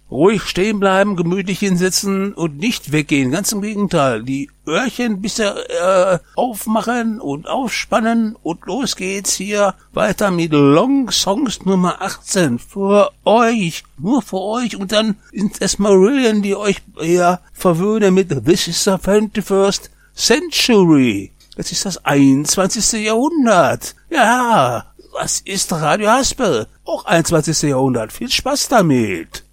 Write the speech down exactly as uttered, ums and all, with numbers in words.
ruhig stehen bleiben, gemütlich hinsetzen und nicht weggehen. Ganz im Gegenteil, die Öhrchen bisher äh, aufmachen und aufspannen und los geht's hier weiter mit Long Songs Nummer achtzehn für euch, nur für euch. Und dann sind es Marillion, die euch hier verwöhnen mit This is the twenty-first Century. Das ist das einundzwanzigste Jahrhundert. Ja, was ist Radio Haspel? Auch einundzwanzigste Jahrhundert. Viel Spaß damit.